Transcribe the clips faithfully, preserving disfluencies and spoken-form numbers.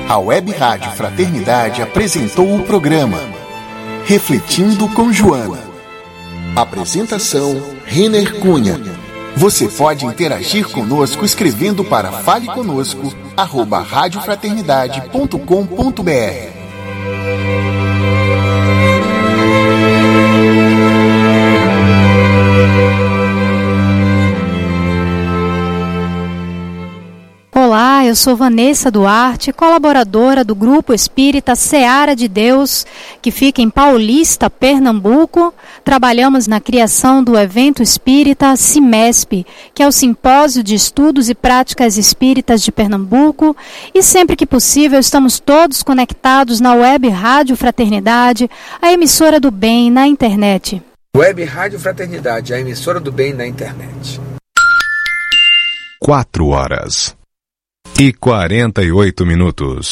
A Web Rádio Fraternidade apresentou o programa Refletindo com Joana. Apresentação Renner Cunha. Você pode interagir conosco escrevendo para faleconosco arroba radiofraternidade ponto com ponto br. Olá, eu sou Vanessa Duarte, colaboradora do Grupo Espírita Seara de Deus, que fica em Paulista, Pernambuco. Trabalhamos na criação do evento espírita CIMESP, que é o Simpósio de Estudos e Práticas Espíritas de Pernambuco, e sempre que possível estamos todos conectados na Web Rádio Fraternidade, a emissora do bem na internet. Web Rádio Fraternidade, a emissora do bem na internet. Quatro horas e quarenta e oito minutos.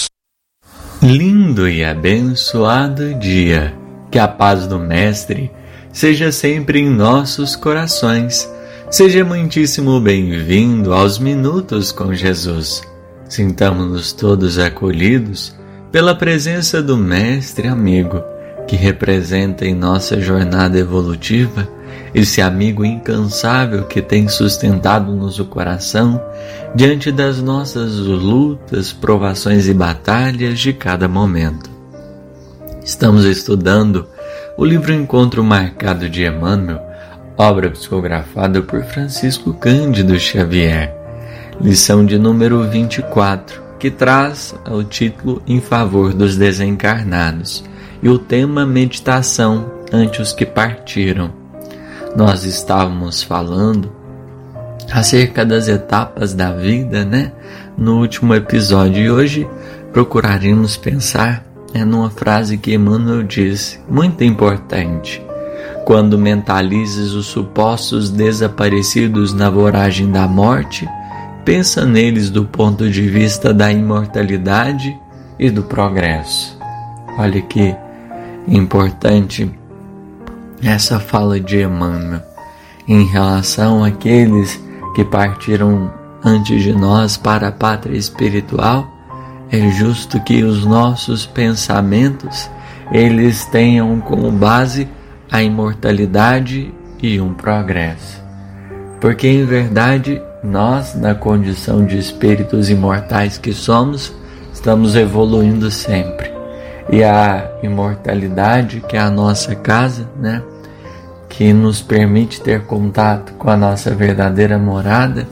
Lindo e abençoado dia. Que a paz do Mestre seja sempre em nossos corações. Seja muitíssimo bem-vindo aos Minutos com Jesus. Sintamos-nos todos acolhidos pela presença do Mestre amigo, que representa em nossa jornada evolutiva esse amigo incansável que tem sustentado-nos o coração diante das nossas lutas, provações e batalhas de cada momento. Estamos estudando o livro Encontro Marcado de Emmanuel, obra psicografada por Francisco Cândido Xavier, lição de número vinte e quatro, que traz o título Em Favor dos Desencarnados e o tema Meditação ante os que partiram. Nós estávamos falando acerca das etapas da vida, né? No último episódio, e hoje procuraremos pensar é, numa frase que Emmanuel disse, muito importante. Quando mentalizes os supostos desaparecidos na voragem da morte, pensa neles do ponto de vista da imortalidade e do progresso. Olha que importante essa fala de Emmanuel em relação àqueles que partiram antes de nós para a pátria espiritual. É justo que os nossos pensamentos eles tenham como base a imortalidade e um progresso, porque em verdade nós, na condição de espíritos imortais que somos, estamos evoluindo sempre. E a imortalidade, que é a nossa casa, né, que nos permite ter contato com a nossa verdadeira morada,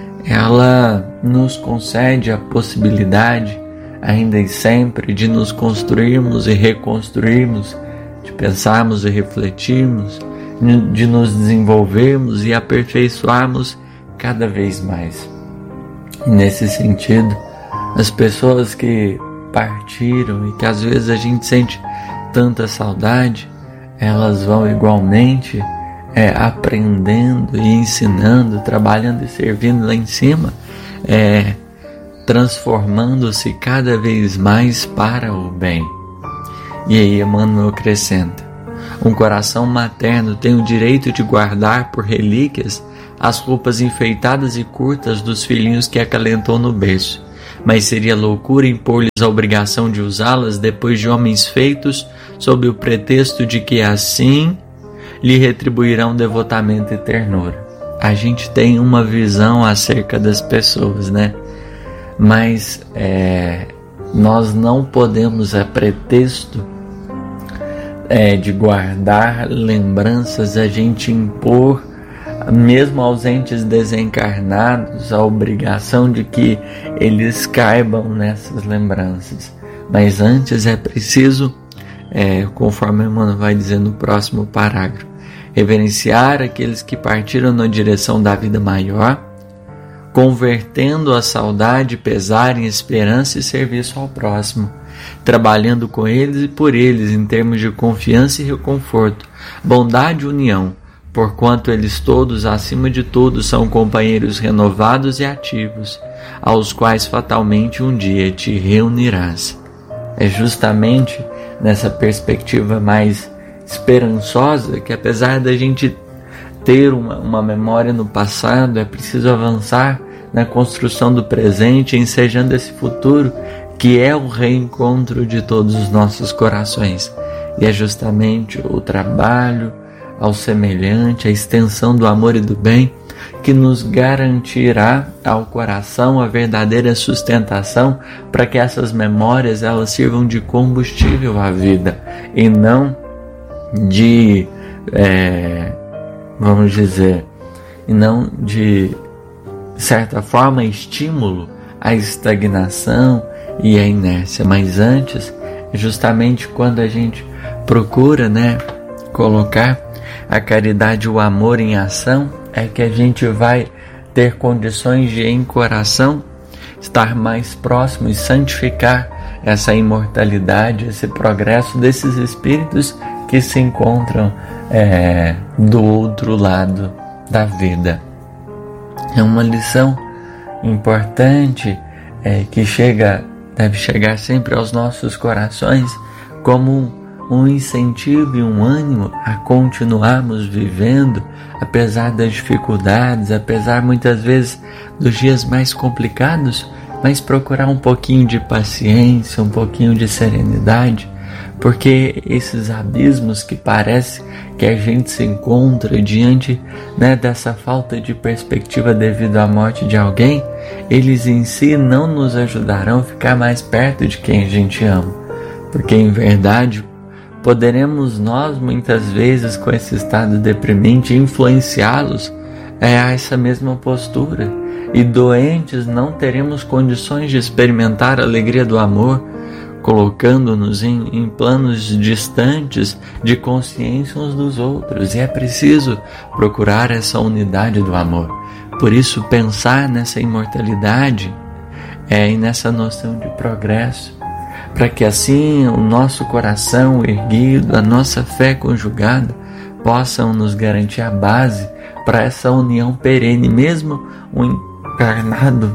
ela nos concede a possibilidade, ainda e sempre, de nos construirmos e reconstruirmos, de pensarmos e refletirmos, de nos desenvolvermos e aperfeiçoarmos cada vez mais. E nesse sentido, as pessoas que partiram e que às vezes a gente sente tanta saudade, elas vão igualmente é, aprendendo e ensinando, trabalhando e servindo lá em cima, é, transformando-se cada vez mais para o bem. E aí Emmanuel acrescenta: um coração materno tem o direito de guardar por relíquias as roupas enfeitadas e curtas dos filhinhos que acalentou no berço, mas seria loucura impor-lhes a obrigação de usá-las depois de homens feitos, sob o pretexto de que assim lhe retribuirão devotamento e ternura. A gente tem uma visão acerca das pessoas, né? Mas é, nós não podemos, a pretexto é, de guardar lembranças, a gente impor, mesmo aos entes desencarnados, a obrigação de que eles caibam nessas lembranças. Mas antes é preciso, é, conforme Emmanuel vai dizer no próximo parágrafo, reverenciar aqueles que partiram na direção da vida maior, convertendo a saudade, pesar em esperança e serviço ao próximo, trabalhando com eles e por eles em termos de confiança e reconforto, bondade e união, porquanto eles todos, acima de tudo, são companheiros renovados e ativos, aos quais fatalmente um dia te reunirás. É justamente nessa perspectiva mais esperançosa que, apesar da gente ter uma, uma memória no passado, é preciso avançar na construção do presente, ensejando esse futuro que é o reencontro de todos os nossos corações. E é justamente o trabalho ao semelhante, a extensão do amor e do bem, que nos garantirá ao coração a verdadeira sustentação para que essas memórias elas sirvam de combustível à vida e não de, é, vamos dizer, e não de certa forma estímulo à estagnação e à inércia, mas antes, justamente quando a gente procura, né, colocar a caridade e o amor em ação, é que a gente vai ter condições de, em coração, estar mais próximo e santificar essa imortalidade, esse progresso desses espíritos que se encontram é, do outro lado da vida. É uma lição importante é, que chega, deve chegar sempre aos nossos corações como um um incentivo e um ânimo a continuarmos vivendo, apesar das dificuldades, apesar muitas vezes dos dias mais complicados, mas procurar um pouquinho de paciência, um pouquinho de serenidade, porque esses abismos que parece que a gente se encontra diante, né, dessa falta de perspectiva devido à morte de alguém, eles em si não nos ajudarão a ficar mais perto de quem a gente ama, porque em verdade poderemos nós, muitas vezes, com esse estado deprimente, influenciá-los é, a essa mesma postura. E doentes não teremos condições de experimentar a alegria do amor, colocando-nos em, em planos distantes de consciência uns dos outros. E é preciso procurar essa unidade do amor. Por isso, pensar nessa imortalidade é, e nessa noção de progresso, para que assim o nosso coração erguido, a nossa fé conjugada, possam nos garantir a base para essa união perene, mesmo um encarnado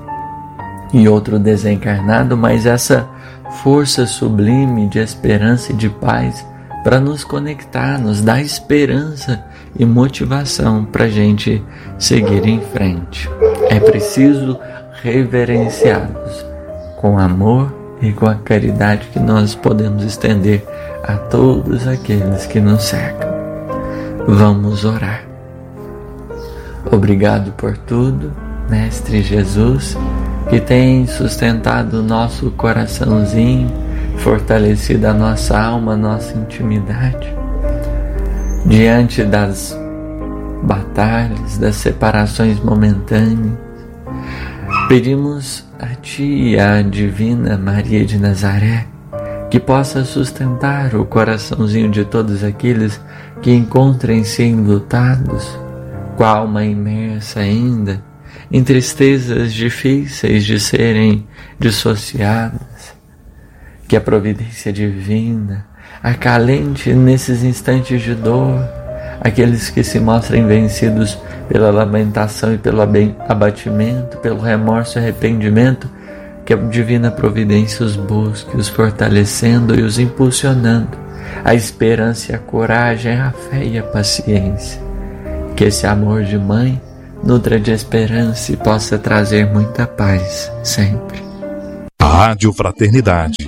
e outro desencarnado, mas essa força sublime de esperança e de paz para nos conectar, nos dar esperança e motivação para a gente seguir em frente. É preciso reverenciá-los com amor e com a caridade que nós podemos estender a todos aqueles que nos cercam. Vamos orar. Obrigado por tudo, Mestre Jesus, que tem sustentado o nosso coraçãozinho, fortalecido a nossa alma, a nossa intimidade, diante das batalhas, das separações momentâneas. Pedimos a Ti, a Divina Maria de Nazaré, que possa sustentar o coraçãozinho de todos aqueles que encontrem-se enlutados, com a alma imersa ainda em tristezas difíceis de serem dissociadas. Que a providência divina acalente nesses instantes de dor aqueles que se mostrem vencidos pela lamentação e pelo abatimento, pelo remorso e arrependimento, que a divina providência os busque, os fortalecendo e os impulsionando a esperança e a coragem, a fé e a paciência. Que esse amor de mãe nutra de esperança e possa trazer muita paz sempre. Rádio Fraternidade,